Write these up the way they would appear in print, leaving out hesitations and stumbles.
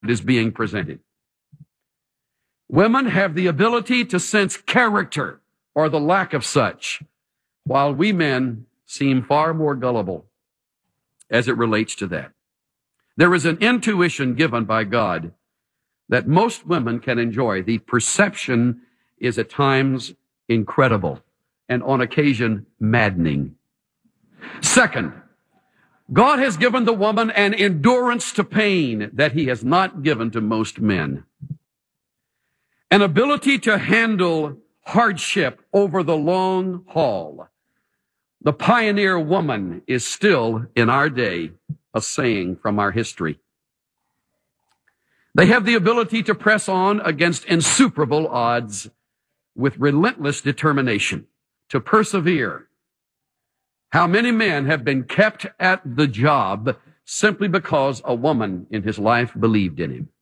is being presented. Women have the ability to sense character or the lack of such, while we men seem far more gullible as it relates to that. There is an intuition given by God that most women can enjoy. The perception is at times incredible and on occasion maddening. Second, God has given the woman an endurance to pain that he has not given to most men. An ability to handle hardship over the long haul. The pioneer woman is still, in our day, a saying from our history. They have the ability to press on against insuperable odds with relentless determination, to persevere. How many men have been kept at the job simply because a woman in his life believed in him?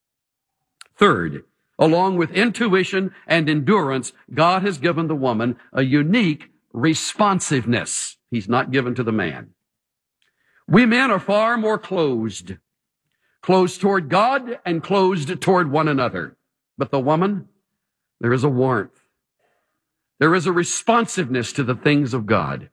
Third, along with intuition and endurance, God has given the woman a unique responsiveness he's not given to the man. We men are far more closed toward God and closed toward one another. But the woman, there is a warmth. There is a responsiveness to the things of God.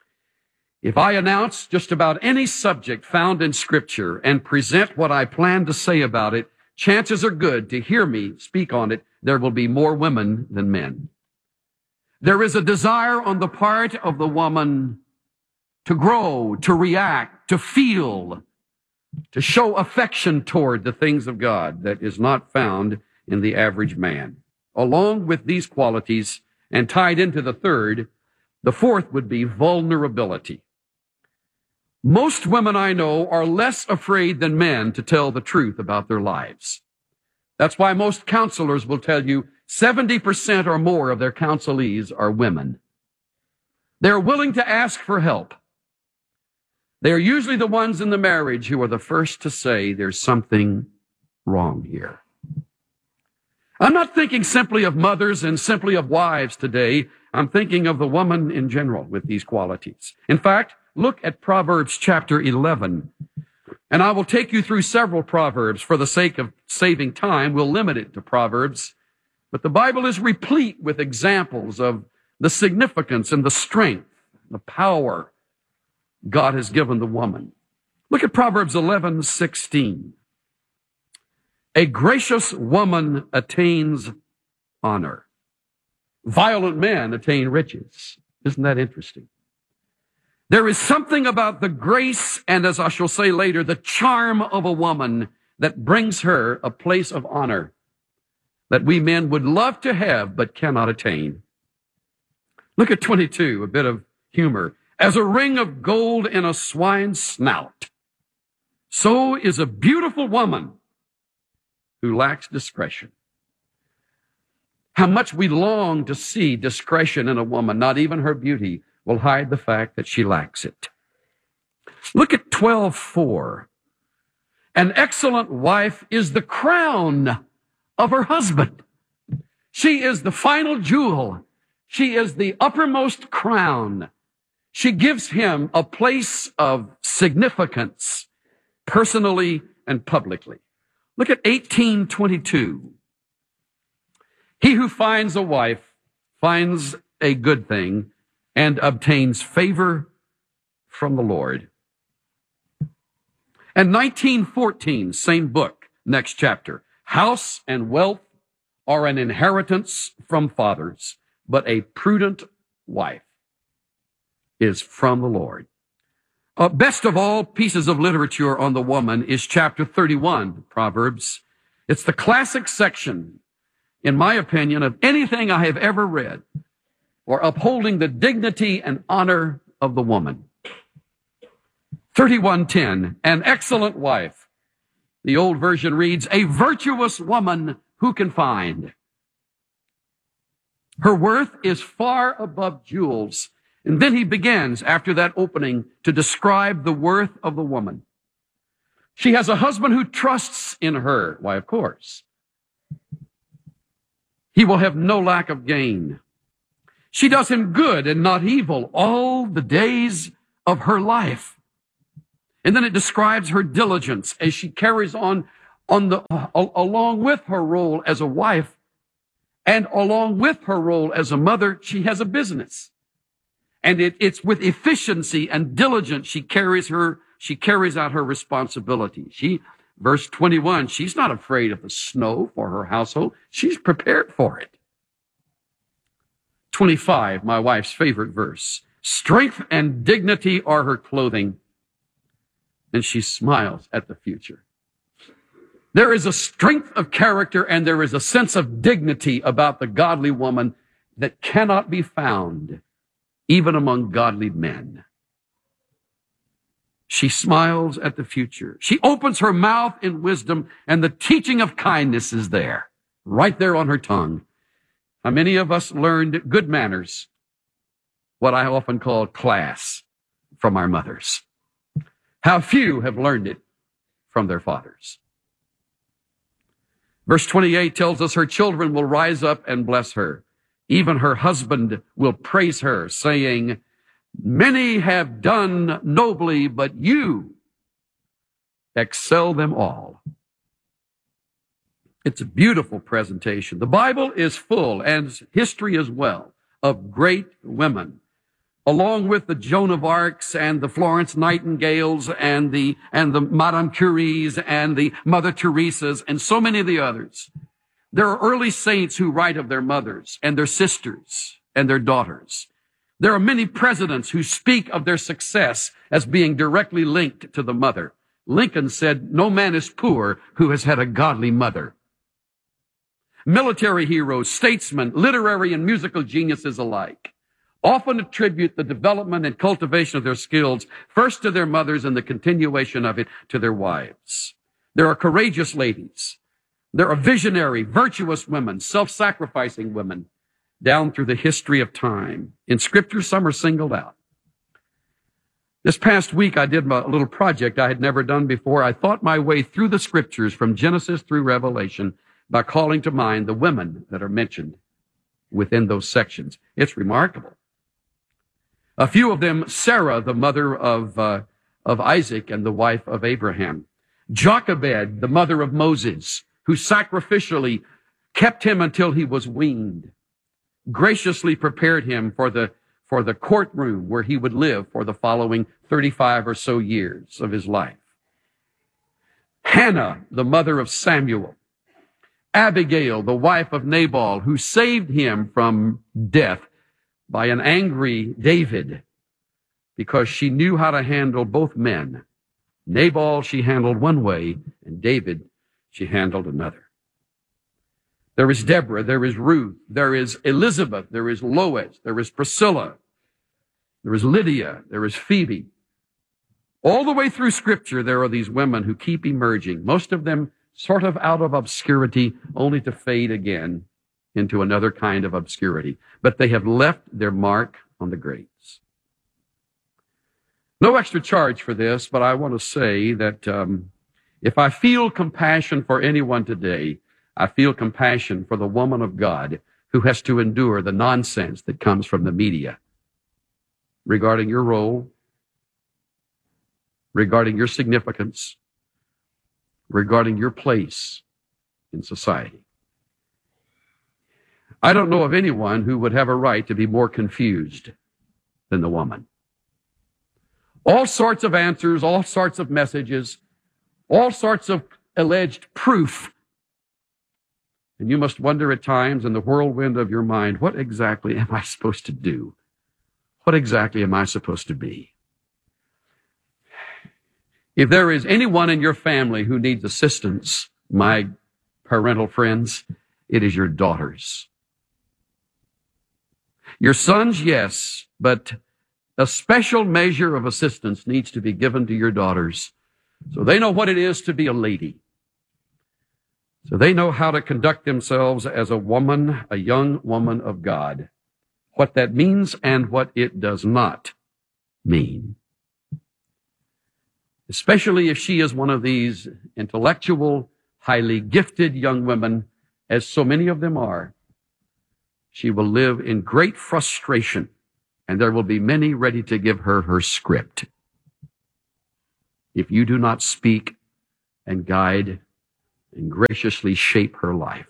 If I announce just about any subject found in Scripture and present what I plan to say about it, chances are good to hear me speak on it, there will be more women than men. There is a desire on the part of the woman to grow, to react, to feel, to show affection toward the things of God that is not found in the average man. Along with these qualities, and tied into the third, the fourth would be vulnerability. Most women I know are less afraid than men to tell the truth about their lives. That's why most counselors will tell you 70% or more of their counselees are women. They're willing to ask for help. They're usually the ones in the marriage who are the first to say there's something wrong here. I'm not thinking simply of mothers and simply of wives today. I'm thinking of the woman in general with these qualities. In fact, look at Proverbs chapter 11. And I will take you through several Proverbs. For the sake of saving time, we'll limit it to Proverbs. But the Bible is replete with examples of the significance and the strength, the power God has given the woman. Look at Proverbs 11:16. A gracious woman attains honor. Violent men attain riches. Isn't that interesting? There is something about the grace and, as I shall say later, the charm of a woman that brings her a place of honor that we men would love to have but cannot attain. Look at 22, a bit of humor. As a ring of gold in a swine's snout, so is a beautiful woman who lacks discretion. How much we long to see discretion in a woman, not even her beauty will hide the fact that she lacks it. Look at 12:4. An excellent wife is the crown of her husband. She is the final jewel. She is the uppermost crown. She gives him a place of significance, personally and publicly. Look at 18:22. He who finds a wife finds a good thing and obtains favor from the Lord. And 19:14, same book, next chapter. House and wealth are an inheritance from fathers, but a prudent wife is from the Lord. Best of all pieces of literature on the woman is chapter 31, Proverbs. It's the classic section, in my opinion, of anything I have ever read, or upholding the dignity and honor of the woman. 31:10, an excellent wife. The old version reads, a virtuous woman who can find. Her worth is far above jewels. And then he begins, after that opening, to describe the worth of the woman. She has a husband who trusts in her. Why, of course. He will have no lack of gain. She does him good and not evil all the days of her life. And then it describes her diligence as she carries on along with her role as a wife and along with her role as a mother, she has a business. And it's with efficiency and diligence she carries out her responsibility. Verse 21, she's not afraid of the snow for her household. She's prepared for it. 25, my wife's favorite verse. Strength and dignity are her clothing, and she smiles at the future. There is a strength of character and there is a sense of dignity about the godly woman that cannot be found even among godly men. She smiles at the future. She opens her mouth in wisdom, and the teaching of kindness is there, right there on her tongue. How many of us learned good manners, what I often call class, from our mothers? How few have learned it from their fathers? Verse 28 tells us her children will rise up and bless her. Even her husband will praise her, saying, many have done nobly, but you excel them all. It's a beautiful presentation. The Bible is full, and history as well, of great women, along with the Joan of Arcs and the Florence Nightingales and the Madame Curies and the Mother Teresas and so many of the others. There are early saints who write of their mothers and their sisters and their daughters. There are many presidents who speak of their success as being directly linked to the mother. Lincoln said, no man is poor who has had a godly mother. Military heroes, statesmen, literary and musical geniuses alike often attribute the development and cultivation of their skills first to their mothers and the continuation of it to their wives. There are courageous ladies. There are visionary, virtuous women, self-sacrificing women down through the history of time. In Scripture, some are singled out. This past week, I did a little project I had never done before. I thought my way through the Scriptures from Genesis through Revelation by calling to mind the women that are mentioned within those sections. It's remarkable. A few of them, Sarah, the mother of Isaac and the wife of Abraham. Jochebed, the mother of Moses, who sacrificially kept him until he was weaned, graciously prepared him for the courtroom where he would live for the following 35 or so years of his life. Hannah, the mother of Samuel. Abigail, the wife of Nabal, who saved him from death by an angry David because she knew how to handle both men. Nabal she handled one way, and David she handled another. There is Deborah, there is Ruth, there is Elizabeth, there is Lois, there is Priscilla, there is Lydia, there is Phoebe. All the way through Scripture, there are these women who keep emerging, most of them sort of out of obscurity, only to fade again into another kind of obscurity. But they have left their mark on the greats. No extra charge for this, but I want to say that if I feel compassion for anyone today, I feel compassion for the woman of God who has to endure the nonsense that comes from the media regarding your role, regarding your significance, regarding your place in society. I don't know of anyone who would have a right to be more confused than the woman. All sorts of answers, all sorts of messages, all sorts of alleged proof. And you must wonder at times in the whirlwind of your mind, what exactly am I supposed to do? What exactly am I supposed to be? If there is anyone in your family who needs assistance, my parental friends, it is your daughters. Your sons, yes, but a special measure of assistance needs to be given to your daughters so they know what it is to be a lady. So they know how to conduct themselves as a woman, a young woman of God, what that means and what it does not mean. Especially if she is one of these intellectual, highly gifted young women, as so many of them are. She will live in great frustration, and there will be many ready to give her her script if you do not speak and guide and graciously shape her life.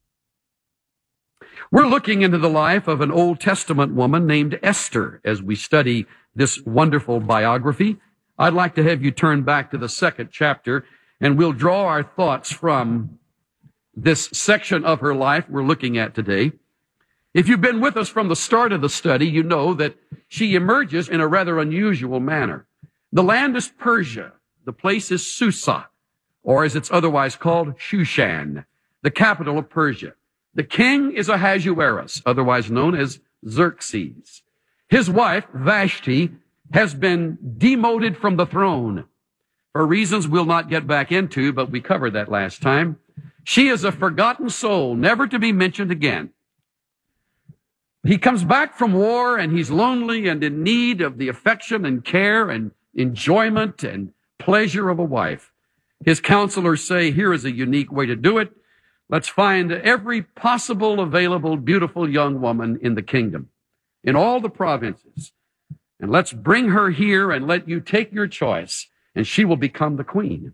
We're looking into the life of an Old Testament woman named Esther as we study this wonderful biography. I'd like to have you turn back to the 2nd chapter, and we'll draw our thoughts from this section of her life we're looking at today. If you've been with us from the start of the study, you know that she emerges in a rather unusual manner. The land is Persia. The place is Susa, or as it's otherwise called, Shushan, the capital of Persia. The king is Ahasuerus, otherwise known as Xerxes. His wife, Vashti, has been demoted from the throne for reasons we'll not get back into, but we covered that last time. She is a forgotten soul, never to be mentioned again. He comes back from war, and he's lonely and in need of the affection and care and enjoyment and pleasure of a wife. His counselors say, here is a unique way to do it. Let's find every possible available beautiful young woman in the kingdom, in all the provinces, and let's bring her here and let you take your choice, and she will become the queen.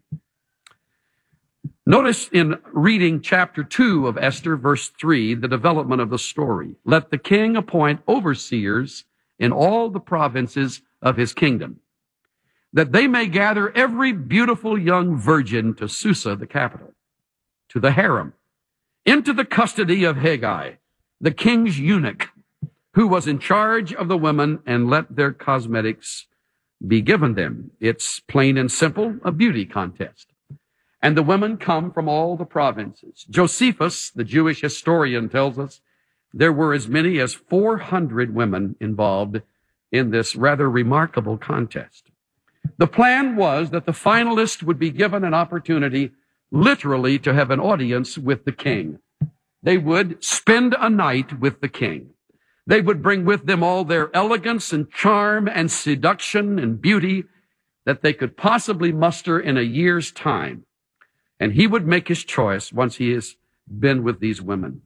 Notice in reading chapter 2 of Esther, verse 3, the development of the story. Let the king appoint overseers in all the provinces of his kingdom, that they may gather every beautiful young virgin to Susa, the capital, to the harem, into the custody of Haggai, the king's eunuch, who was in charge of the women, and let their cosmetics be given them. It's plain and simple, a beauty contest. And the women come from all the provinces. Josephus, the Jewish historian, tells us there were as many as 400 women involved in this rather remarkable contest. The plan was that the finalists would be given an opportunity literally to have an audience with the king. They would spend a night with the king. They would bring with them all their elegance and charm and seduction and beauty that they could possibly muster in a year's time. And he would make his choice once he has been with these women.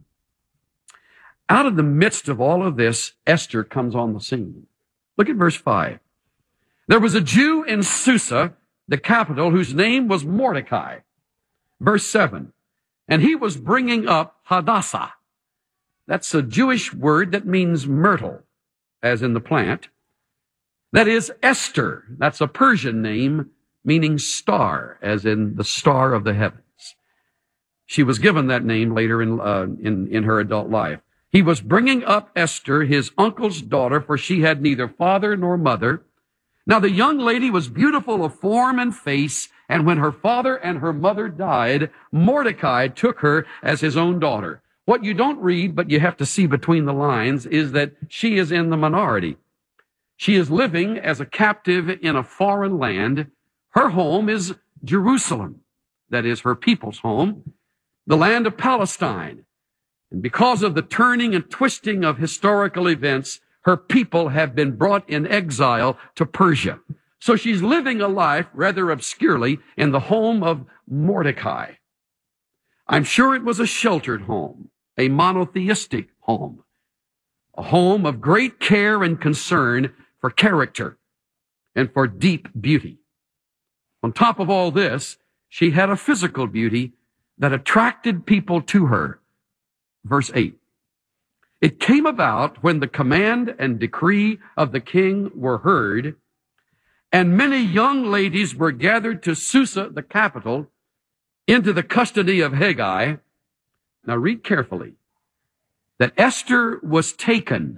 Out of the midst of all of this, Esther comes on the scene. Look at verse 5. There was a Jew in Susa, the capital, whose name was Mordecai. Verse 7, and he was bringing up Hadassah. That's a Jewish word that means myrtle, as in the plant. That is Esther. That's a Persian name meaning star, as in the star of the heavens. She was given that name later in her adult life. He was bringing up Esther, his uncle's daughter, for she had neither father nor mother. Now the young lady was beautiful of form and face, and when her father and her mother died, Mordecai took her as his own daughter. What you don't read, but you have to see between the lines, is that she is in the minority. She is living as a captive in a foreign land. Her home is Jerusalem, that is her people's home, the land of Palestine. And because of the turning and twisting of historical events, her people have been brought in exile to Persia. So she's living a life rather obscurely in the home of Mordecai. I'm sure it was a sheltered home, a monotheistic home, a home of great care and concern for character and for deep beauty. On top of all this, she had a physical beauty that attracted people to her. Verse 8. It came about when the command and decree of the king were heard, and many young ladies were gathered to Susa, the capital, into the custody of Haggai. Now read carefully. That Esther was taken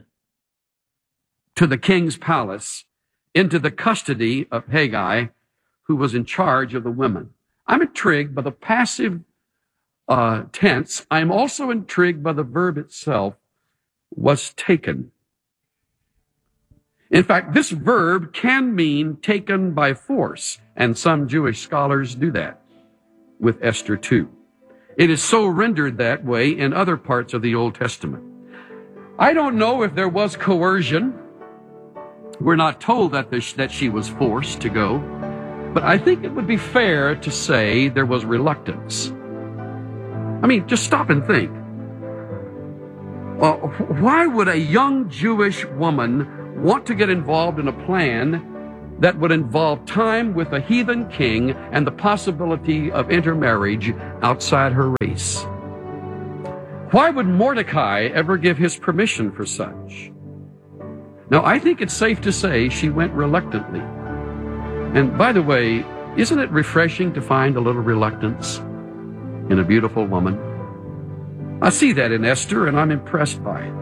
to the king's palace into the custody of Haggai, who was in charge of the women. I'm intrigued by the passive tense. I'm also intrigued by the verb itself, was taken. In fact, this verb can mean taken by force, and some Jewish scholars do that with Esther too. It is so rendered that way in other parts of the Old Testament. I don't know if there was coercion. We're not told that she was forced to go, but I think it would be fair to say there was reluctance. I mean, just stop and think. Why would a young Jewish woman want to get involved in a plan that would involve time with a heathen king and the possibility of intermarriage outside her race. Why would Mordecai ever give his permission for such? Now, I think it's safe to say she went reluctantly. And by the way, isn't it refreshing to find a little reluctance in a beautiful woman? I see that in Esther, and I'm impressed by it.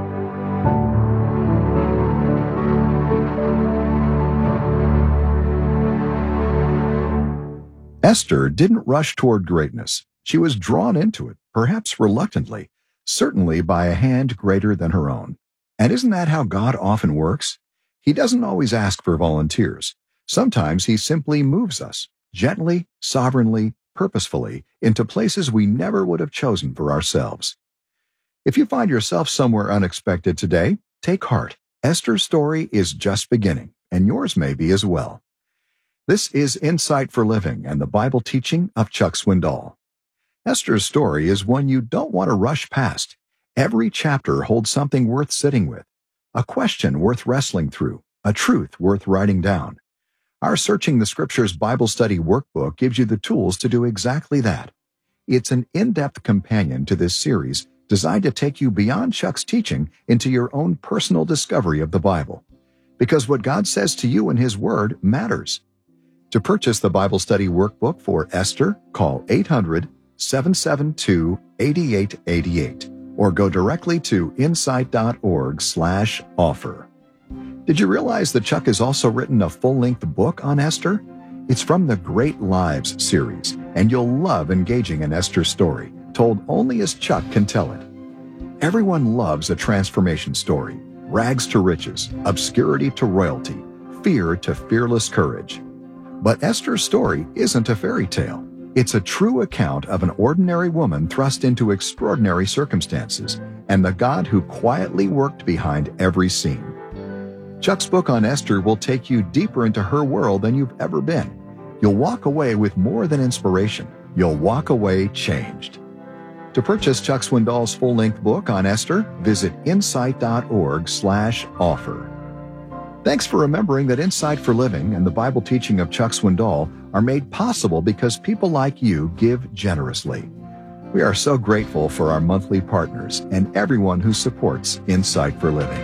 Esther didn't rush toward greatness. She was drawn into it, perhaps reluctantly, certainly by a hand greater than her own. And isn't that how God often works? He doesn't always ask for volunteers. Sometimes he simply moves us, gently, sovereignly, purposefully, into places we never would have chosen for ourselves. If you find yourself somewhere unexpected today, take heart. Esther's story is just beginning, and yours may be as well. This is Insight for Living and the Bible teaching of Chuck Swindoll. Esther's story is one you don't want to rush past. Every chapter holds something worth sitting with, a question worth wrestling through, a truth worth writing down. Our Searching the Scriptures Bible Study Workbook gives you the tools to do exactly that. It's an in-depth companion to this series designed to take you beyond Chuck's teaching into your own personal discovery of the Bible. Because what God says to you in His Word matters. To purchase the Bible Study Workbook for Esther, call 800-772-8888 or go directly to insight.org/offer. Did you realize that Chuck has also written a full-length book on Esther? It's from the Great Lives series, and you'll love engaging in Esther's story, told only as Chuck can tell it. Everyone loves a transformation story, rags to riches, obscurity to royalty, fear to fearless courage. But Esther's story isn't a fairy tale. It's a true account of an ordinary woman thrust into extraordinary circumstances and the God who quietly worked behind every scene. Chuck's book on Esther will take you deeper into her world than you've ever been. You'll walk away with more than inspiration. You'll walk away changed. To purchase Chuck Swindoll's full-length book on Esther, visit insight.org/offer. Thanks for remembering that Insight for Living and the Bible teaching of Chuck Swindoll are made possible because people like you give generously. We are so grateful for our monthly partners and everyone who supports Insight for Living.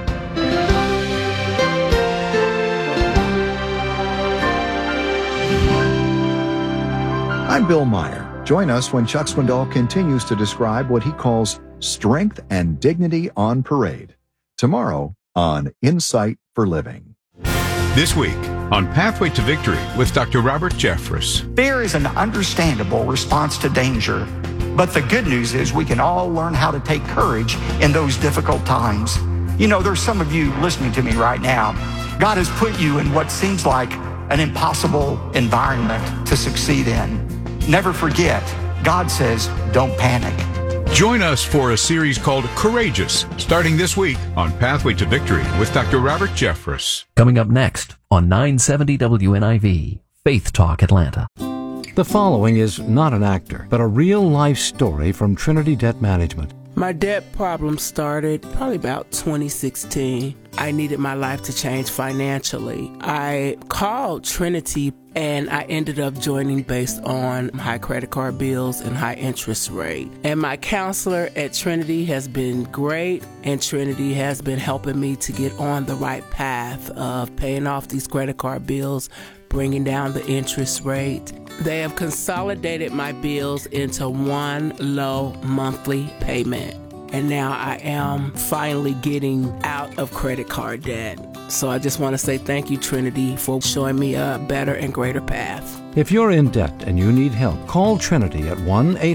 I'm Bill Meyer. Join us when Chuck Swindoll continues to describe what he calls strength and dignity on parade. Tomorrow on Insight for Living. This week on Pathway to Victory with Dr. Robert Jeffress. Fear is an understandable response to danger, but the good news is we can all learn how to take courage in those difficult times. You know, there's some of you listening to me right now. God has put you in what seems like an impossible environment to succeed in. Never forget, God says, don't panic. Join us for a series called Courageous, starting this week on Pathway to Victory with Dr. Robert Jeffress. Coming up next on 970 WNIV, Faith Talk Atlanta. The following is not an actor, but a real-life story from Trinity Debt Management. My debt problem started probably about 2016. I needed my life to change financially. I called Trinity and I ended up joining based on high credit card bills and high interest rate. And my counselor at Trinity has been great, and Trinity has been helping me to get on the right path of paying off these credit card bills, bringing down the interest rate. They have consolidated my bills into one low monthly payment. And now I am finally getting out of credit card debt. So I just want to say thank you, Trinity, for showing me a better and greater path. If you're in debt and you need help, call Trinity at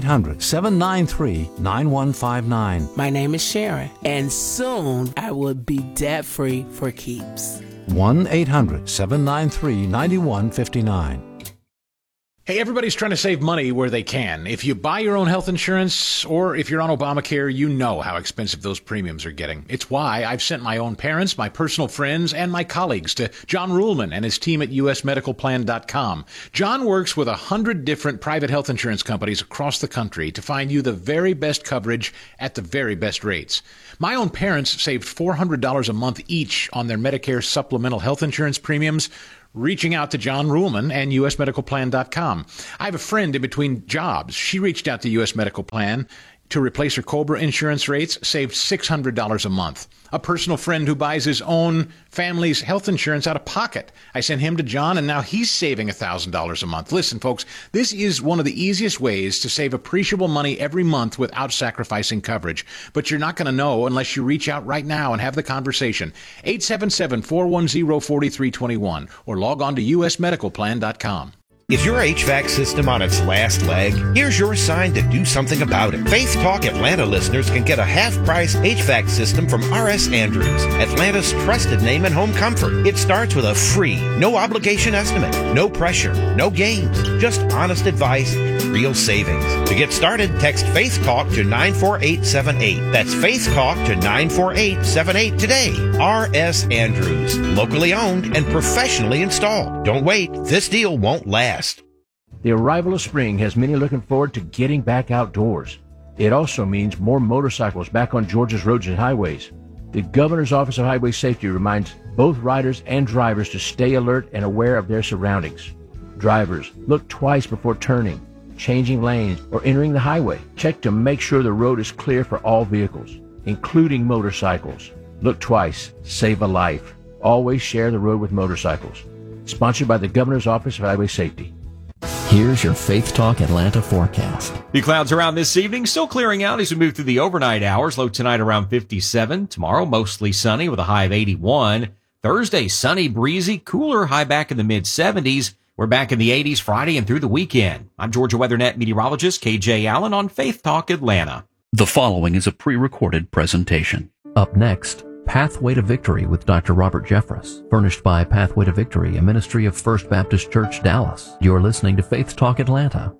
1-800-793-9159. My name is Sharon, and soon I will be debt-free for keeps. 1-800-793-9159. Hey, everybody's trying to save money where they can. If you buy your own health insurance or if you're on Obamacare, you know how expensive those premiums are getting. It's why I've sent my own parents, my personal friends, and my colleagues to John Ruhlman and his team at usmedicalplan.com. John works with 100 different private health insurance companies across the country to find you the very best coverage at the very best rates. My own parents saved $400 a month each on their Medicare supplemental health insurance premiums. reaching out to John Ruhlman and usmedicalplan.com. I have a friend in between jobs. She reached out to US Medical Plan to replace her COBRA insurance rates, saved $600 a month. A personal friend who buys his own family's health insurance out of pocket. I sent him to John, and now he's saving $1,000 a month. Listen, folks, this is one of the easiest ways to save appreciable money every month without sacrificing coverage. But you're not going to know unless you reach out right now and have the conversation. 877-410-4321 or log on to usmedicalplan.com. Is your HVAC system on its last leg? Here's your sign to do something about it. Faith Talk Atlanta listeners can get a half-price HVAC system from R.S. Andrews, Atlanta's trusted name in home comfort. It starts with a free, no-obligation estimate. No pressure, no games, just honest advice, real savings. To get started, text Faith Talk to 94878. That's Faith Talk to 94878 today. R.S. Andrews, locally owned and professionally installed. Don't wait. This deal won't last. The arrival of spring has many looking forward to getting back outdoors. It also means more motorcycles back on Georgia's roads and highways. The Governor's Office of Highway Safety reminds both riders and drivers to stay alert and aware of their surroundings. Drivers, look twice before turning, changing lanes, or entering the highway. Check to make sure the road is clear for all vehicles, including motorcycles. Look twice, save a life. Always share the road with motorcycles. Sponsored by the Governor's Office of Highway Safety. Here's your Faith Talk Atlanta forecast. The clouds around this evening still clearing out as we move through the overnight hours. Low tonight around 57. Tomorrow mostly sunny with a high of 81. Thursday sunny, breezy, cooler, high back in the mid-70s. We're back in the 80s Friday and through the weekend. I'm Georgia WeatherNet meteorologist KJ Allen on Faith Talk Atlanta. The following is a pre-recorded presentation. Up next, Pathway to Victory with Dr. Robert Jeffress, furnished by Pathway to Victory, a ministry of First Baptist Church, Dallas. You're listening to Faith Talk Atlanta.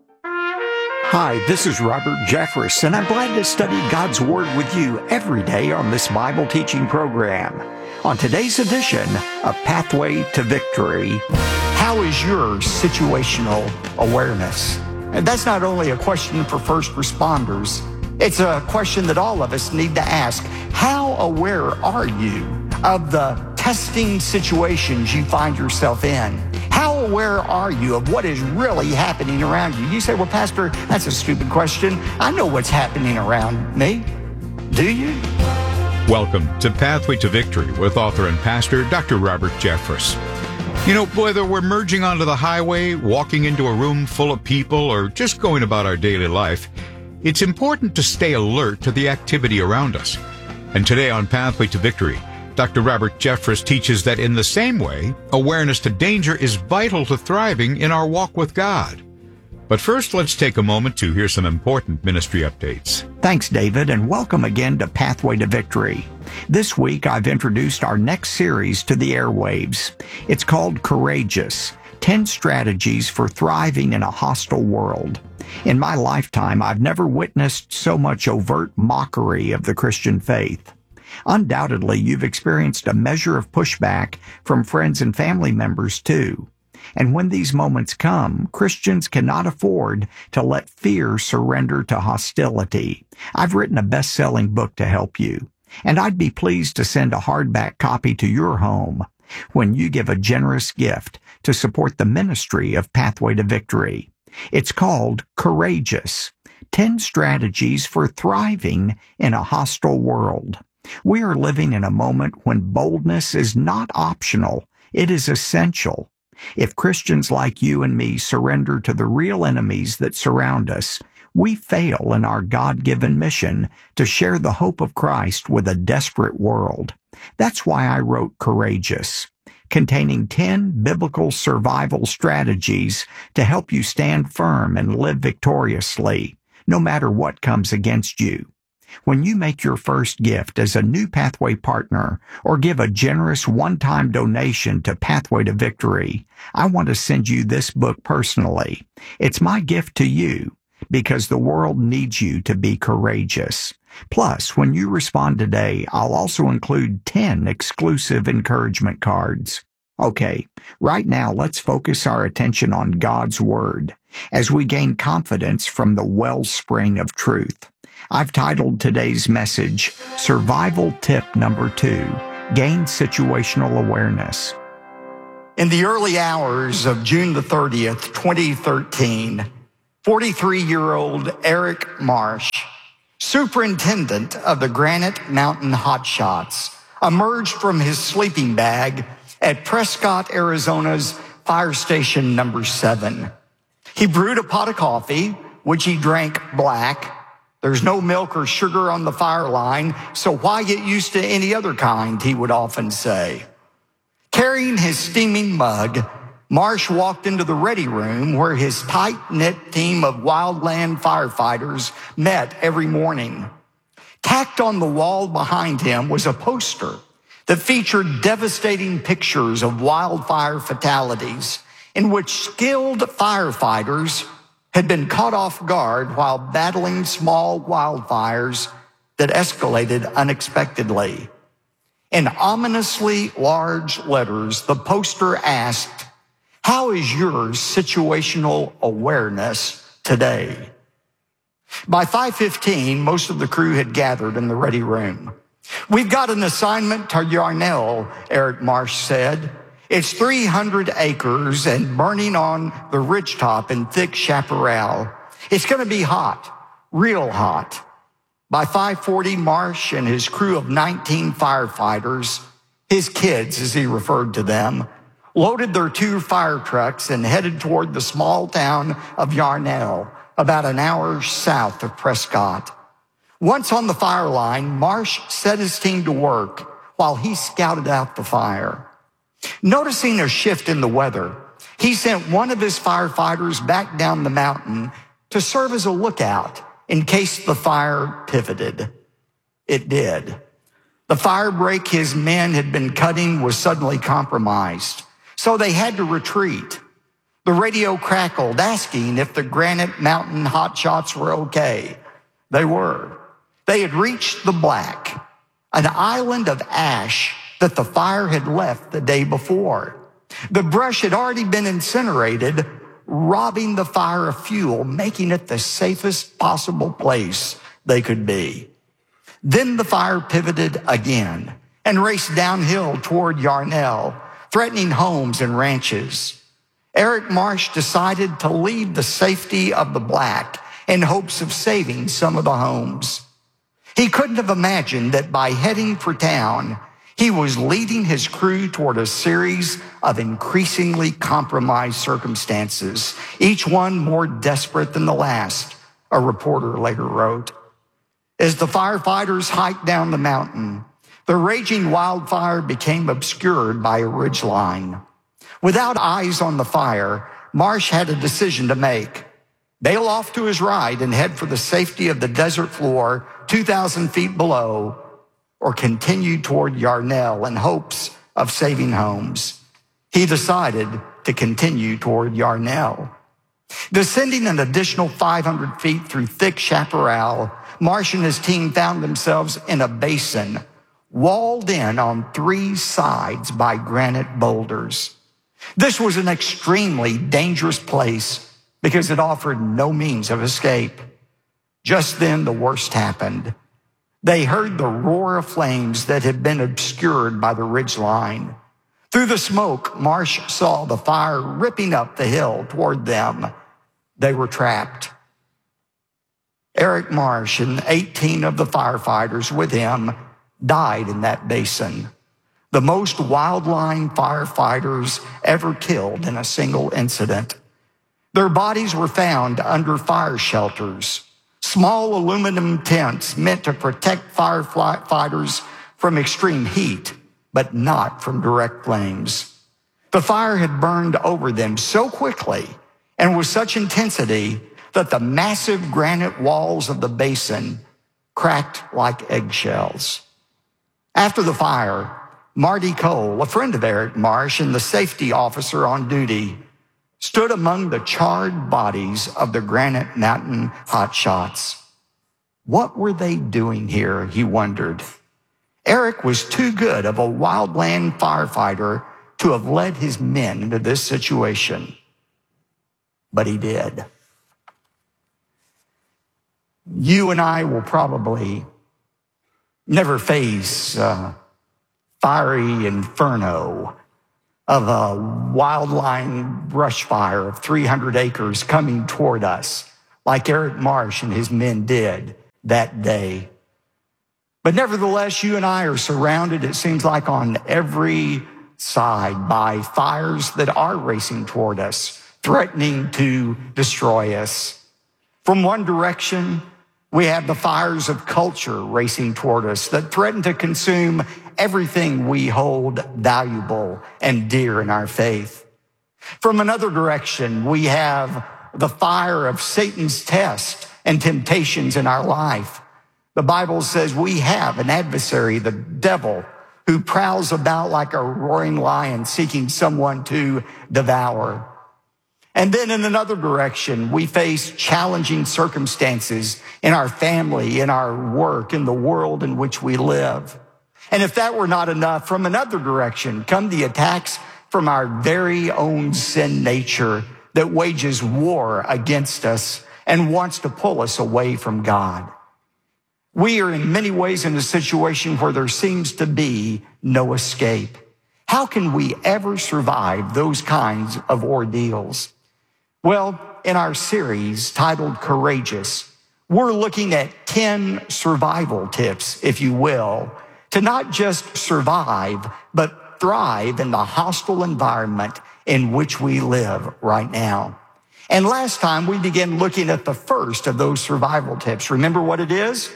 Hi, this is Robert Jeffress, and I'm glad to study God's Word with you every day on this Bible teaching program. On today's edition of Pathway to Victory, how is your situational awareness? And that's not only a question for first responders, it's a question that all of us need to ask. How aware are you of the testing situations you find yourself in? How aware are you of what is really happening around you? You say, well, Pastor, that's a stupid question. I know what's happening around me. Do you? Welcome to Pathway to Victory with author and pastor Dr. Robert Jeffress. You know, whether we're merging onto the highway, walking into a room full of people, or just going about our daily life, it's important to stay alert to the activity around us. And today on Pathway to Victory, Dr. Robert Jeffress teaches that in the same way, awareness to danger is vital to thriving in our walk with God. But first, let's take a moment to hear some important ministry updates. Thanks, David, and welcome again to Pathway to Victory. This week, I've introduced our next series to the airwaves. It's called Courageous, 10 Strategies for Thriving in a Hostile World. In my lifetime, I've never witnessed so much overt mockery of the Christian faith. Undoubtedly, you've experienced a measure of pushback from friends and family members, too. And when these moments come, Christians cannot afford to let fear surrender to hostility. I've written a best-selling book to help you, and I'd be pleased to send a hardback copy to your home when you give a generous gift to support the ministry of Pathway to Victory. It's called Courageous, 10 Strategies for Thriving in a Hostile World. We are living in a moment when boldness is not optional, it is essential. If Christians like you and me surrender to the real enemies that surround us, we fail in our God-given mission to share the hope of Christ with a desperate world. That's why I wrote Courageous, containing 10 biblical survival strategies to help you stand firm and live victoriously, no matter what comes against you. When you make your first gift as a new Pathway partner or give a generous one-time donation to Pathway to Victory, I want to send you this book personally. It's my gift to you because the world needs you to be courageous. Plus, when you respond today, I'll also include 10 exclusive encouragement cards. Okay, right now let's focus our attention on God's Word as we gain confidence from the wellspring of truth. I've titled today's message, Survival Tip Number 2, Gain Situational Awareness. In the early hours of June the 30th, 2013, 43-year-old Eric Marsh, superintendent of the Granite Mountain Hotshots, emerged from his sleeping bag at Prescott, Arizona's fire station number 7. He brewed a pot of coffee, which he drank black. There's no milk or sugar on the fire line, so why get used to any other kind, he would often say. Carrying his steaming mug, Marsh walked into the ready room where his tight-knit team of wildland firefighters met every morning. Tacked on the wall behind him was a poster that featured devastating pictures of wildfire fatalities in which skilled firefighters had been caught off guard while battling small wildfires that escalated unexpectedly. In ominously large letters, the poster asked, "How is your situational awareness today?" By 5:15, most of the crew had gathered in the ready room. "We've got an assignment to Yarnell," Eric Marsh said. "It's 300 acres and burning on the ridgetop in thick chaparral. It's going to be hot, real hot." By 5:40, Marsh and his crew of 19 firefighters, his kids as he referred to them, loaded their 2 fire trucks and headed toward the small town of Yarnell, about an hour south of Prescott. Once on the fire line, Marsh set his team to work while he scouted out the fire. Noticing a shift in the weather, he sent one of his firefighters back down the mountain to serve as a lookout in case the fire pivoted. It did. The fire break his men had been cutting was suddenly compromised, so they had to retreat. The radio crackled, asking if the Granite Mountain Hotshots were okay. They were. They had reached the Black, an island of ash that the fire had left the day before. The brush had already been incinerated, robbing the fire of fuel, making it the safest possible place they could be. Then the fire pivoted again and raced downhill toward Yarnell, threatening homes and ranches. Eric Marsh decided to leave the safety of the Black in hopes of saving some of the homes. He couldn't have imagined that by heading for town, he was leading his crew toward a series of increasingly compromised circumstances, each one more desperate than the last, a reporter later wrote. As the firefighters hiked down the mountain, the raging wildfire became obscured by a ridgeline. Without eyes on the fire, Marsh had a decision to make. Bail off to his right and head for the safety of the desert floor 2,000 feet below, or continue toward Yarnell in hopes of saving homes. He decided to continue toward Yarnell. Descending an additional 500 feet through thick chaparral, Marsh and his team found themselves in a basin walled in on 3 sides by granite boulders. This was an extremely dangerous place because it offered no means of escape. Just then, the worst happened. They heard the roar of flames that had been obscured by the ridgeline. Through the smoke, Marsh saw the fire ripping up the hill toward them. They were trapped. Eric Marsh and 18 of the firefighters with him died in that basin, the most wildland firefighters ever killed in a single incident. Their bodies were found under fire shelters, small aluminum tents meant to protect firefighters from extreme heat, but not from direct flames. The fire had burned over them so quickly and with such intensity that the massive granite walls of the basin cracked like eggshells. After the fire, Marty Cole, a friend of Eric Marsh and the safety officer on duty, stood among the charred bodies of the Granite Mountain Hotshots. What were they doing here, he wondered. Eric was too good of a wildland firefighter to have led his men into this situation. But he did. You and I will probably never face a fiery inferno of a wildland brush fire of 300 acres coming toward us, like Eric Marsh and his men did that day. But nevertheless, you and I are surrounded, it seems like, on every side by fires that are racing toward us, threatening to destroy us. From one direction, we have the fires of culture racing toward us that threaten to consume everything we hold valuable and dear in our faith. From another direction, we have the fire of Satan's test and temptations in our life. The Bible says we have an adversary, the devil, who prowls about like a roaring lion seeking someone to devour. And then in another direction, we face challenging circumstances in our family, in our work, in the world in which we live. And if that were not enough, from another direction come the attacks from our very own sin nature that wages war against us and wants to pull us away from God. We are in many ways in a situation where there seems to be no escape. How can we ever survive those kinds of ordeals? Well, in our series titled Courageous, we're looking at 10 survival tips, if you will, to not just survive, but thrive in the hostile environment in which we live right now. And last time we began looking at the first of those survival tips. Remember what it is?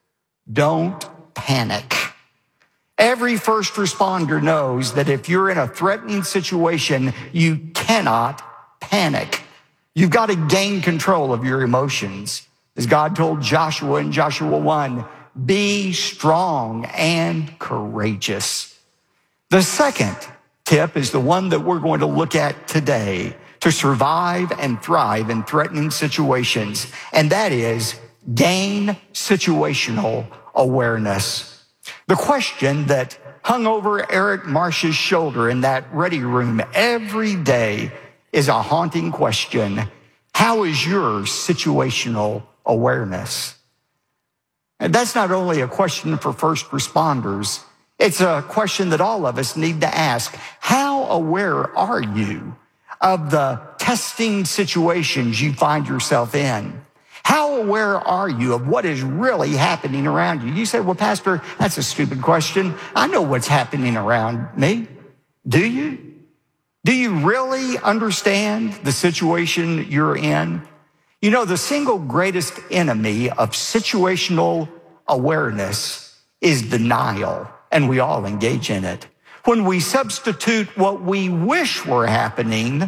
Don't panic. Every first responder knows that if you're in a threatening situation, you cannot panic. You've got to gain control of your emotions. As God told Joshua in Joshua 1, be strong and courageous. The second tip is the one that we're going to look at today to survive and thrive in threatening situations, and that is gain situational awareness. The question that hung over Eric Marsh's shoulder in that ready room every day is a haunting question. How is your situational awareness? And that's not only a question for first responders, it's a question that all of us need to ask. How aware are you of the testing situations you find yourself in? How aware are you of what is really happening around you? You say, well, Pastor, that's a stupid question. I know what's happening around me. Do you? Do you really understand the situation you're in? You know, the single greatest enemy of situational awareness is denial, and we all engage in it. When we substitute what we wish were happening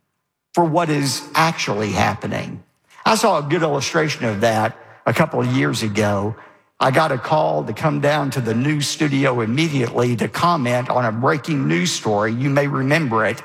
for what is actually happening. I saw a good illustration of that a couple of years ago. I got a call to come down to the news studio immediately to comment on a breaking news story. You may remember it.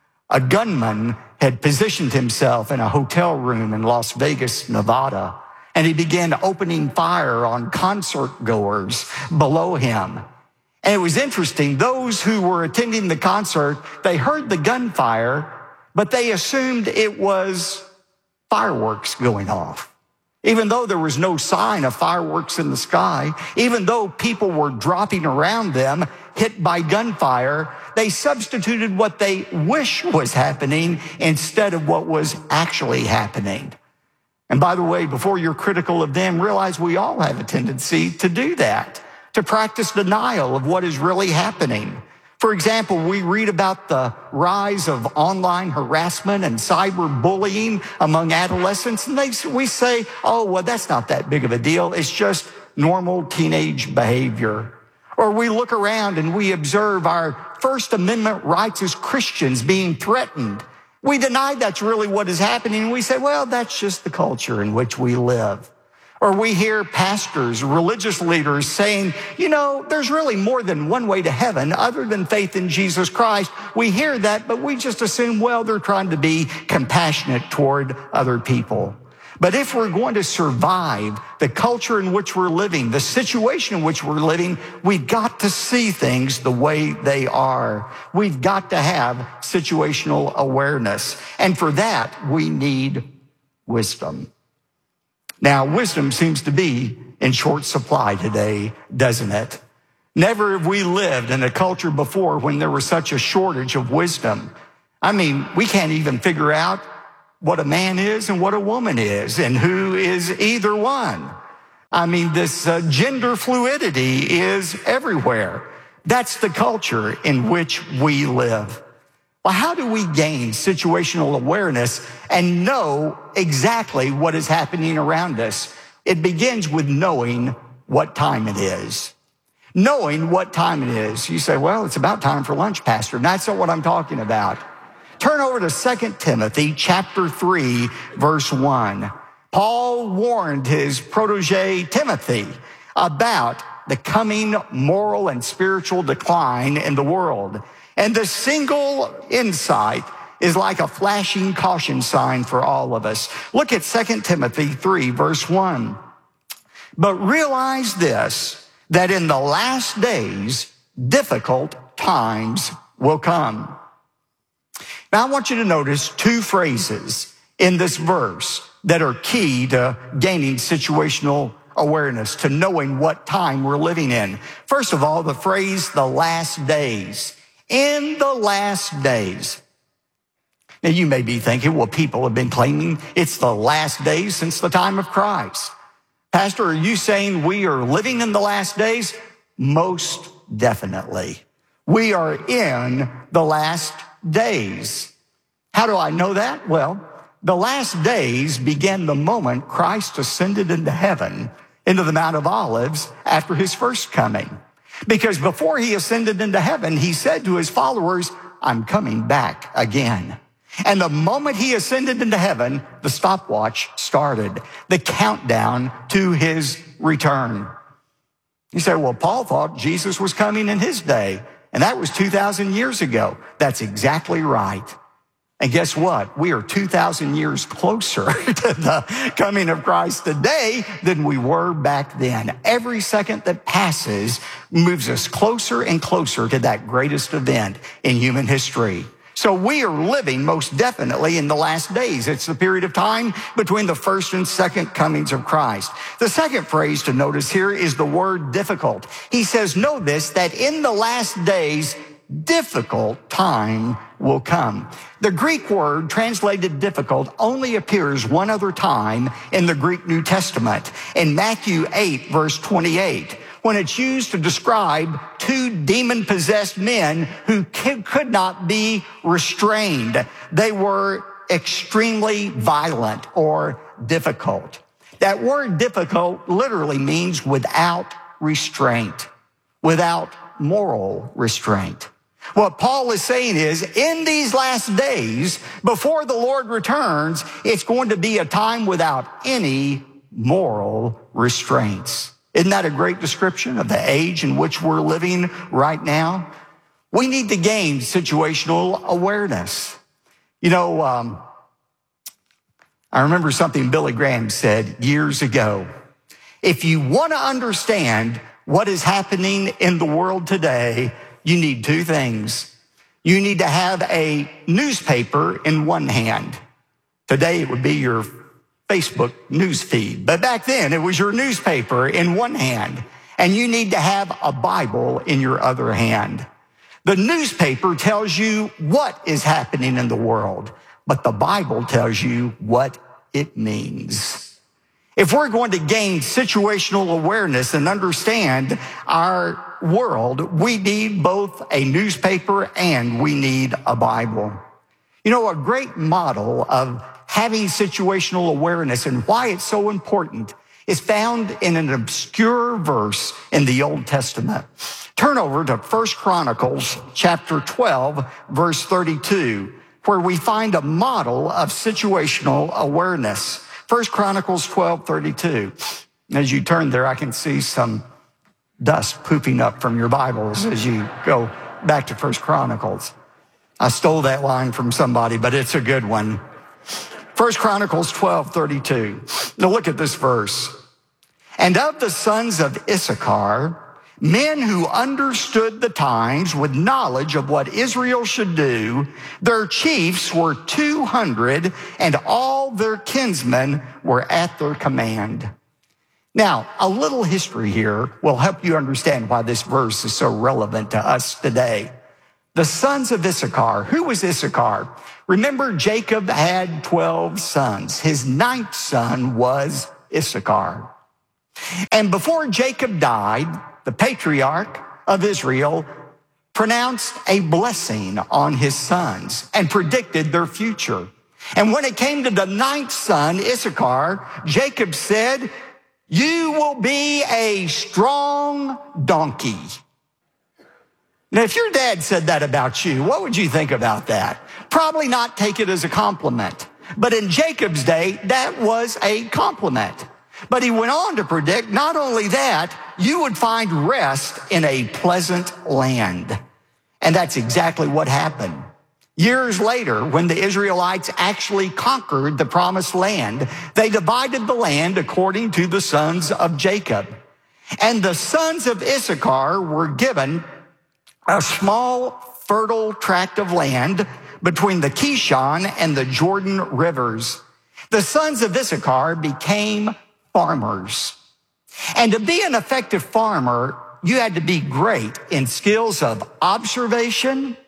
A gunman had positioned himself in a hotel room in Las Vegas, Nevada, and he began opening fire on concert goers below him. And it was interesting. Those who were attending the concert, they heard the gunfire, but they assumed it was fireworks going off. Even though there was no sign of fireworks in the sky, even though people were dropping around them, hit by gunfire, they substituted what they wish was happening instead of what was actually happening. And by the way, before you're critical of them, realize we all have a tendency to do that, to practice denial of what is really happening. For example, we read about the rise of online harassment and cyberbullying among adolescents, and we say, oh, well, that's not that big of a deal. It's just normal teenage behavior. Or we look around and we observe our First Amendment rights as Christians being threatened. We deny that's really what is happening, and we say, well, that's just the culture in which we live. Or we hear pastors, religious leaders saying, you know, there's really more than one way to heaven other than faith in Jesus Christ. We hear that, but we just assume, well, they're trying to be compassionate toward other people. But if we're going to survive the culture in which we're living, the situation in which we're living, we've got to see things the way they are. We've got to have situational awareness. And for that, we need wisdom. Now, wisdom seems to be in short supply today, doesn't it? Never have we lived in a culture before when there was such a shortage of wisdom. I mean, we can't even figure out what a man is and what a woman is and who is either one. I mean, this gender fluidity is everywhere. That's the culture in which we live. Well, how do we gain situational awareness and know exactly what is happening around us? It begins with knowing what time it is. Knowing what time it is. You say, well, it's about time for lunch, Pastor. That's not what I'm talking about. Turn over to 2 Timothy chapter 3, verse 1. Paul warned his protege Timothy about the coming moral and spiritual decline in the world. And the single insight is like a flashing caution sign for all of us. Look at 2 Timothy 3, verse 1. But realize this, that in the last days, difficult times will come. Now, I want you to notice two phrases in this verse that are key to gaining situational awareness, to knowing what time we're living in. First of all, the phrase, the last days. In the last days. Now, you may be thinking, well, people have been claiming it's the last days since the time of Christ. Pastor, are you saying we are living in the last days? Most definitely. We are in the last days. How do I know that? Well, the last days began the moment Christ ascended into heaven, into the Mount of Olives, after his first coming. Because before he ascended into heaven, he said to his followers, I'm coming back again. And the moment he ascended into heaven, the stopwatch started, the countdown to his return. You say, well, Paul thought Jesus was coming in his day, and that was 2,000 years ago. That's exactly right. And guess what? We are 2,000 years closer to the coming of Christ today than we were back then. Every second that passes moves us closer and closer to that greatest event in human history. So we are living most definitely in the last days. It's the period of time between the first and second comings of Christ. The second phrase to notice here is the word difficult. He says, know this, that in the last days, difficult time will come. The Greek word translated difficult only appears one other time in the Greek New Testament, in Matthew 8, verse 28. When it's used to describe two demon-possessed men who could not be restrained. They were extremely violent or difficult. That word difficult literally means without restraint, without moral restraint. What Paul is saying is, in these last days, before the Lord returns, it's going to be a time without any moral restraints. Isn't that a great description of the age in which we're living right now? We need to gain situational awareness. You know, I remember something Billy Graham said years ago. If you want to understand what is happening in the world today, you need two things. You need to have a newspaper in one hand. Today it would be your Facebook news feed. But back then it was your newspaper in one hand. And you need to have a Bible in your other hand. The newspaper tells you what is happening in the world, but the Bible tells you what it means. If we're going to gain situational awareness and understand our world, we need both a newspaper and we need a Bible. You know, a great model of having situational awareness and why it's so important is found in an obscure verse in the Old Testament. Turn over to 1 Chronicles chapter 12, verse 32, where we find a model of situational awareness. 1 Chronicles 12:32. As you turn there, I can see some dust pooping up from your Bibles as you go back to 1 Chronicles. I stole that line from somebody, but it's a good one. 1 Chronicles 12:32. Now look at this verse. And of the sons of Issachar, men who understood the times with knowledge of what Israel should do, their chiefs were 200, and all their kinsmen were at their command. Now, a little history here will help you understand why this verse is so relevant to us today. The sons of Issachar. Who was Issachar? Remember, Jacob had 12 sons. His 9th son was Issachar. And before Jacob died, the patriarch of Israel pronounced a blessing on his sons and predicted their future. And when it came to the 9th son, Issachar, Jacob said, "You will be a strong donkey." Now, if your dad said that about you, what would you think about that? Probably not take it as a compliment. But in Jacob's day, that was a compliment. But he went on to predict, not only that, you would find rest in a pleasant land. And that's exactly what happened. Years later, when the Israelites actually conquered the promised land, they divided the land according to the sons of Jacob. And the sons of Issachar were given a small, fertile tract of land between the Kishon and the Jordan rivers. The sons of Issachar became farmers. And to be an effective farmer, you had to be great in skills of observation,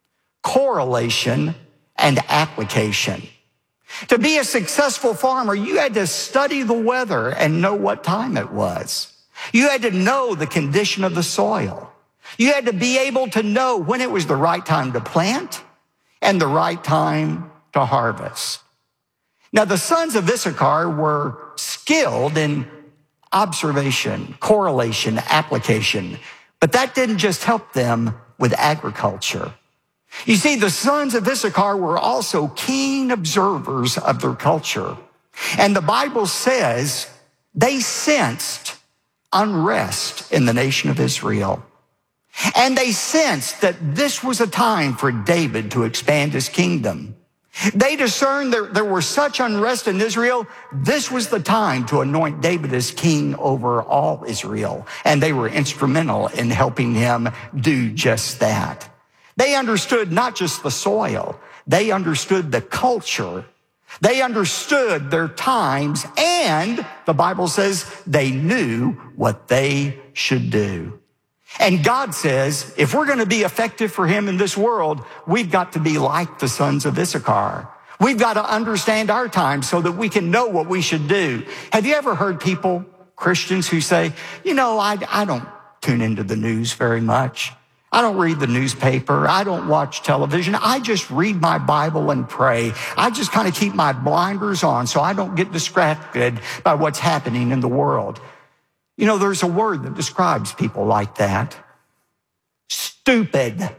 correlation, and application. To be a successful farmer, you had to study the weather and know what time it was. You had to know the condition of the soil. You had to be able to know when it was the right time to plant and the right time to harvest. Now, the sons of Issachar were skilled in observation, correlation, application, but that didn't just help them with agriculture. You see, the sons of Issachar were also keen observers of their culture. And the Bible says they sensed unrest in the nation of Israel. And they sensed that this was a time for David to expand his kingdom. They discerned there was such unrest in Israel, this was the time to anoint David as king over all Israel. And they were instrumental in helping him do just that. They understood not just the soil, they understood the culture. They understood their times, and the Bible says they knew what they should do. And God says, if we're going to be effective for him in this world, we've got to be like the sons of Issachar. We've got to understand our time so that we can know what we should do. Have you ever heard people, Christians, who say, I don't tune into the news very much. I don't read the newspaper. I don't watch television. I just read my Bible and pray. I just kind of keep my blinders on so I don't get distracted by what's happening in the world. There's a word that describes people like that. Stupid.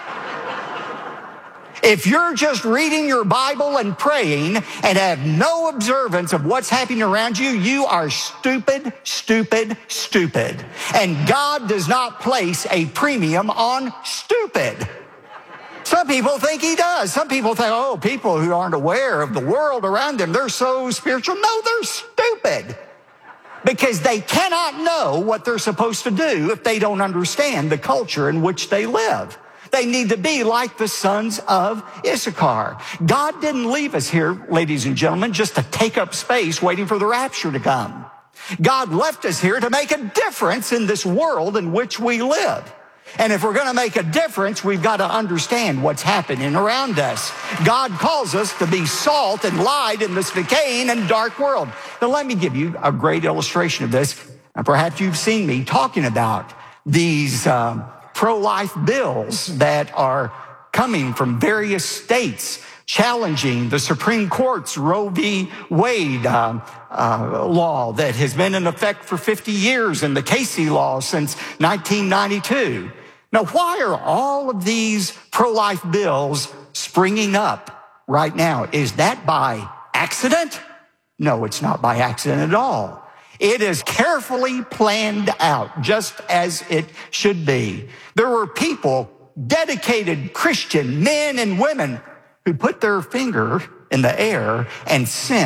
If you're just reading your Bible and praying and have no observance of what's happening around you, you are stupid, stupid, stupid. And God does not place a premium on stupid. Some people think he does. Some people think, people who aren't aware of the world around them, they're so spiritual. No, they're stupid. Because they cannot know what they're supposed to do if they don't understand the culture in which they live. They need to be like the sons of Issachar. God didn't leave us here, ladies and gentlemen, just to take up space waiting for the rapture to come. God left us here to make a difference in this world in which we live. And if we're going to make a difference, we've got to understand what's happening around us. God calls us to be salt and light in this decaying and dark world. Now, let me give you a great illustration of this. And perhaps you've seen me talking about these pro-life bills that are coming from various states challenging the Supreme Court's Roe v. Wade law that has been in effect for 50 years and the Casey law since 1992. Now, why are all of these pro-life bills springing up right now? Is that by accident? No, it's not by accident at all. It is carefully planned out, just as it should be. There were people, dedicated Christian men and women, who put their finger in the air and sensed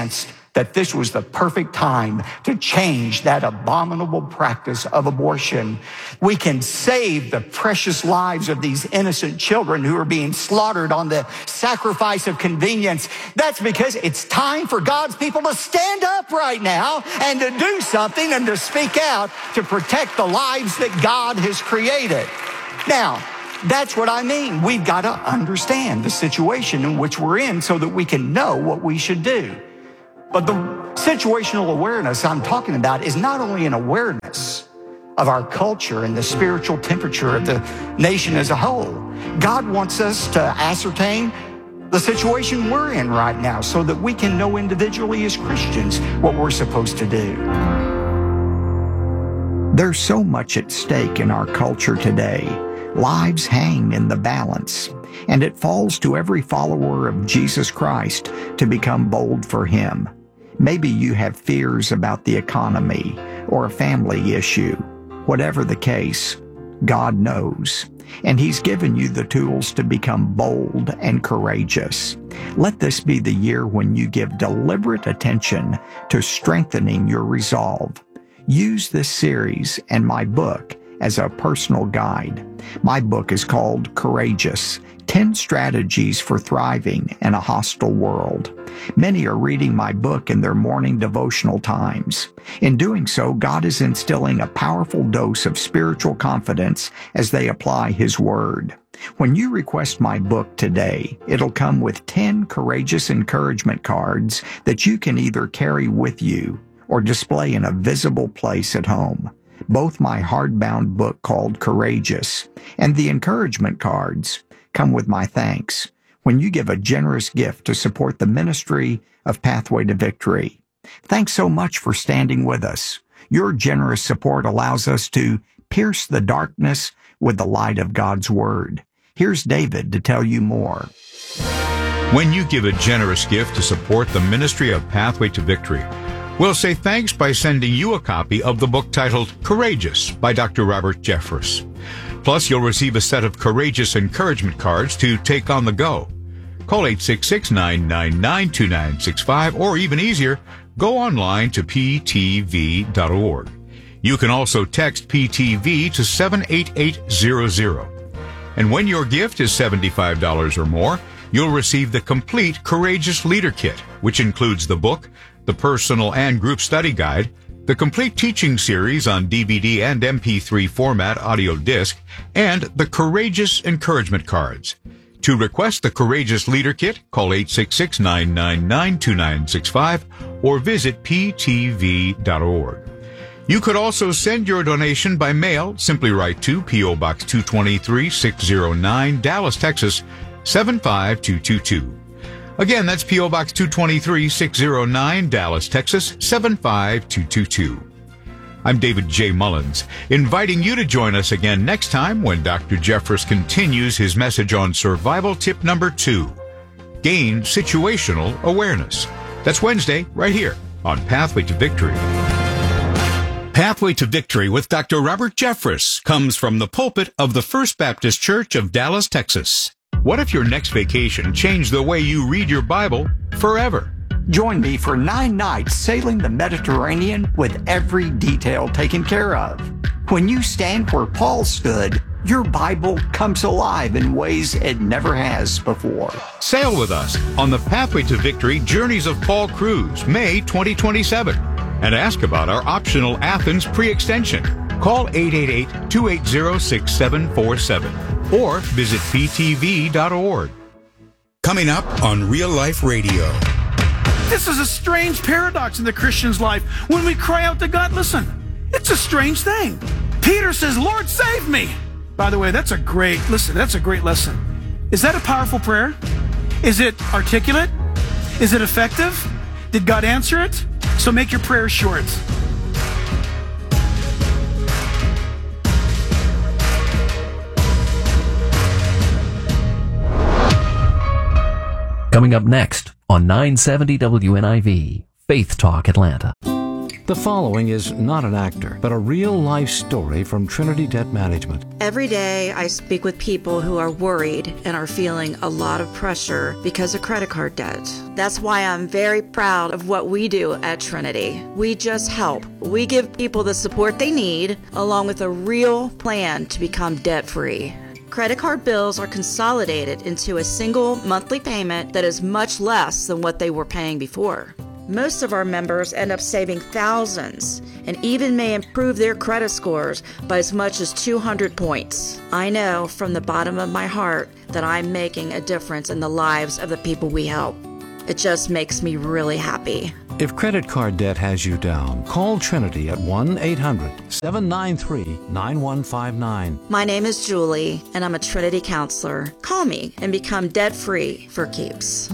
that this was the perfect time to change that abominable practice of abortion. We can save the precious lives of these innocent children who are being slaughtered on the sacrifice of convenience. That's because it's time for God's people to stand up right now and to do something and to speak out to protect the lives that God has created. Now, that's what I mean. We've got to understand the situation in which we're in so that we can know what we should do. But the situational awareness I'm talking about is not only an awareness of our culture and the spiritual temperature of the nation as a whole. God wants us to ascertain the situation we're in right now so that we can know individually as Christians what we're supposed to do. There's so much at stake in our culture today. Lives hang in the balance, and it falls to every follower of Jesus Christ to become bold for Him. Maybe you have fears about the economy or a family issue. Whatever the case, God knows, and He's given you the tools to become bold and courageous. Let this be the year when you give deliberate attention to strengthening your resolve. Use this series and my book as a personal guide. My book is called Courageous: 10 Strategies for Thriving in a Hostile World. Many are reading my book in their morning devotional times. In doing so, God is instilling a powerful dose of spiritual confidence as they apply His Word. When you request my book today, it'll come with 10 courageous encouragement cards that you can either carry with you or display in a visible place at home. Both my hardbound book called Courageous and the encouragement cards come with my thanks when you give a generous gift to support the ministry of Pathway to Victory. Thanks so much for standing with us. Your generous support allows us to pierce the darkness with the light of God's Word. Here's David to tell you more. When you give a generous gift to support the ministry of Pathway to Victory, we'll say thanks by sending you a copy of the book titled Courageous by Dr. Robert Jeffress. Plus, you'll receive a set of courageous encouragement cards to take on the go. Call 866-999-2965, or even easier, go online to ptv.org. You can also text PTV to 78800. And when your gift is $75 or more, you'll receive the complete Courageous Leader Kit, which includes the book, the personal and group study guide, the complete teaching series on DVD and MP3 format audio disc, and the Courageous Encouragement Cards. To request the Courageous Leader Kit, call 866-999-2965 or visit ptv.org. You could also send your donation by mail. Simply write to P.O. Box 223, 609, Dallas, Texas, 75222. Again, that's P.O. Box 223, 609, Dallas, Texas, 75222. I'm David J. Mullins, inviting you to join us again next time when Dr. Jeffress continues his message on survival tip number 2, gain situational awareness. That's Wednesday, right here on Pathway to Victory. Pathway to Victory with Dr. Robert Jeffress comes from the pulpit of the First Baptist Church of Dallas, Texas. What if your next vacation changed the way you read your Bible forever? Join me for 9 nights sailing the Mediterranean with every detail taken care of. When you stand where Paul stood, your Bible comes alive in ways it never has before. Sail with us on the Pathway to Victory Journeys of Paul Cruise, May 2027, and ask about our optional Athens pre-extension. Call 888-280-6747 or visit ptv.org. Coming up on Real Life Radio. This is a strange paradox in the Christian's life when we cry out to God. Listen, it's a strange thing. Peter says, Lord, save me. By the way, that's a great lesson. Is that a powerful prayer? Is it articulate? Is it effective? Did God answer it? So make your prayer short. Coming up next on 970 WNIV, Faith Talk Atlanta. The following is not an actor, but a real-life story from Trinity Debt Management. Every day I speak with people who are worried and are feeling a lot of pressure because of credit card debt. That's why I'm very proud of what we do at Trinity. We just help. We give people the support they need, along with a real plan to become debt-free. Credit card bills are consolidated into a single monthly payment that is much less than what they were paying before. Most of our members end up saving thousands and even may improve their credit scores by as much as 200 points. I know from the bottom of my heart that I'm making a difference in the lives of the people we help. It just makes me really happy. If credit card debt has you down, call Trinity at 1-800-793-9159. My name is Julie, and I'm a Trinity counselor. Call me and become debt-free for keeps.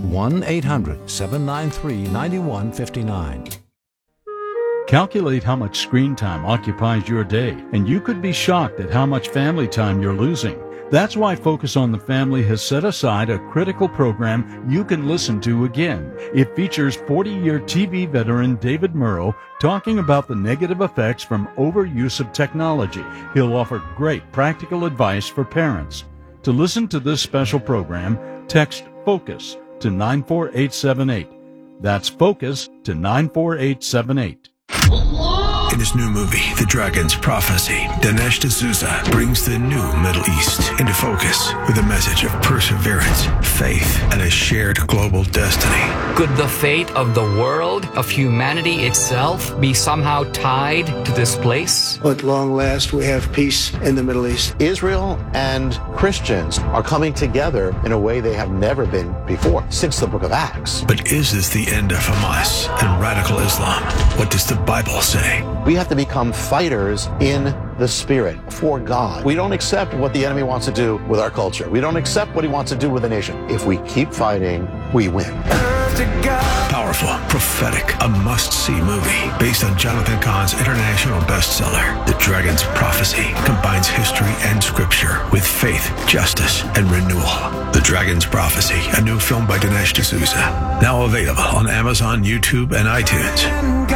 1-800-793-9159. Calculate how much screen time occupies your day, and you could be shocked at how much family time you're losing. That's why Focus on the Family has set aside a critical program you can listen to again. It features 40-year TV veteran David Murrow talking about the negative effects from overuse of technology. He'll offer great practical advice for parents. To listen to this special program, text FOCUS to 94878. That's FOCUS to 94878. In his new movie, The Dragon's Prophecy, Dinesh D'Souza brings the new Middle East into focus with a message of perseverance, faith, and a shared global destiny. Could the fate of the world, of humanity itself, be somehow tied to this place? At long last, we have peace in the Middle East. Israel and Christians are coming together in a way they have never been before, since the book of Acts. But is this the end of Hamas and radical Islam? What does the Bible say? We have to become fighters in the Spirit for God. We don't accept what the enemy wants to do with our culture. We don't accept what he wants to do with the nation. If we keep fighting, we win. Powerful, prophetic, a must-see movie based on Jonathan Cahn's international bestseller. The Dragon's Prophecy combines history and scripture with faith, justice, and renewal. The Dragon's Prophecy, a new film by Dinesh D'Souza. Now available on Amazon, YouTube, and iTunes.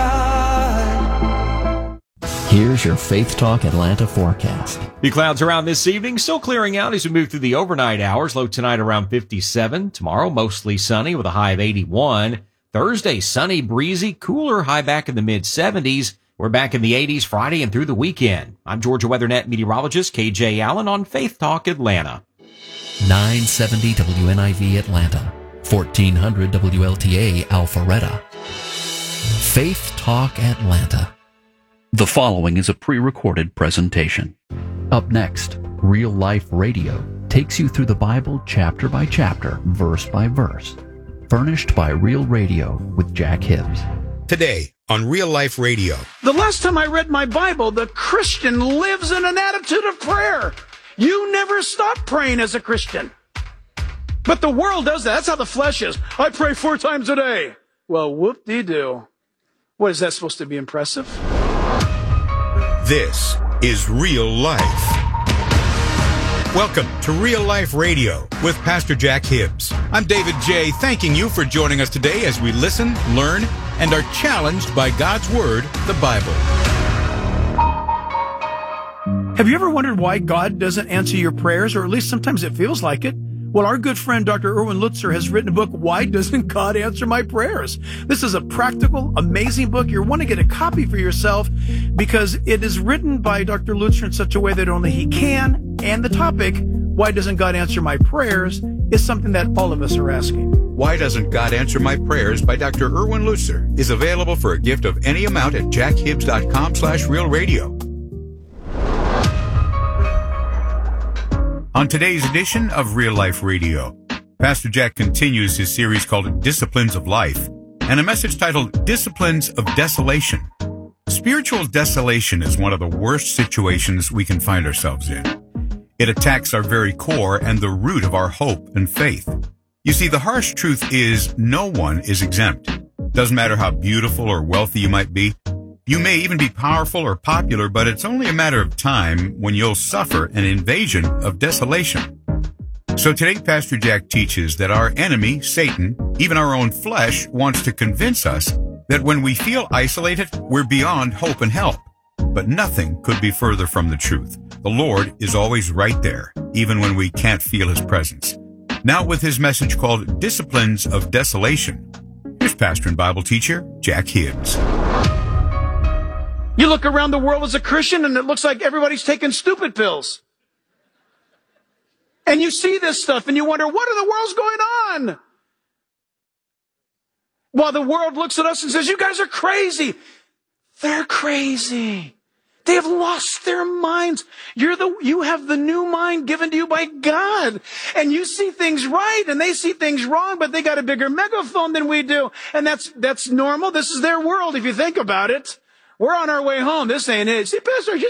Here's your Faith Talk Atlanta forecast. The clouds around this evening still clearing out as we move through the overnight hours. Low tonight around 57. Tomorrow mostly sunny with a high of 81. Thursday sunny, breezy, cooler, high back in the mid-70s. We're back in the 80s Friday and through the weekend. I'm Georgia WeatherNet meteorologist KJ Allen on Faith Talk Atlanta. 970 WNIV Atlanta, 1400 WLTA Alpharetta. Faith Talk Atlanta. The following is a pre-recorded presentation. Up next, Real Life Radio takes you through the Bible chapter by chapter, verse by verse. Furnished by Real Radio with Jack Hibbs. Today on Real Life Radio. The last time I read my Bible, the Christian lives in an attitude of prayer. You never stop praying as a Christian. But the world does that. That's how the flesh is. I pray 4 times a day. Well, whoop-dee-doo. What, is that supposed to be impressive? This is Real Life. Welcome to Real Life Radio with Pastor Jack Hibbs. I'm David J. Thanking you for joining us today as we listen, learn, and are challenged by God's Word, the Bible. Have you ever wondered why God doesn't answer your prayers, or at least sometimes it feels like it? Well, our good friend Dr. Erwin Lutzer has written a book, Why Doesn't God Answer My Prayers? This is a practical, amazing book. You'll want to get a copy for yourself because it is written by Dr. Lutzer in such a way that only he can. And the topic, Why Doesn't God Answer My Prayers, is something that all of us are asking. Why Doesn't God Answer My Prayers by Dr. Erwin Lutzer is available for a gift of any amount at jackhibbs.com/realradio. On today's edition of Real Life Radio, Pastor Jack continues his series called Disciplines of Life, and a message titled Disciplines of Desolation. Spiritual desolation is one of the worst situations we can find ourselves in. It attacks our very core and the root of our hope and faith. You see, the harsh truth is no one is exempt. Doesn't matter how beautiful or wealthy you might be. You may even be powerful or popular, but it's only a matter of time when you'll suffer an invasion of desolation. So today, Pastor Jack teaches that our enemy, Satan, even our own flesh, wants to convince us that when we feel isolated, we're beyond hope and help. But nothing could be further from the truth. The Lord is always right there, even when we can't feel His presence. Now with his message called Disciplines of Desolation, here's pastor and Bible teacher Jack Hibbs. You look around the world as a Christian and it looks like everybody's taking stupid pills. And you see this stuff and you wonder, what in the world's going on? While the world looks at us and says, you guys are crazy. They're crazy. They have lost their minds. You have the new mind given to you by God. And you see things right and they see things wrong, but they got a bigger megaphone than we do. And that's normal. This is their world if you think about it. We're on our way home. This ain't it. See, Pastor,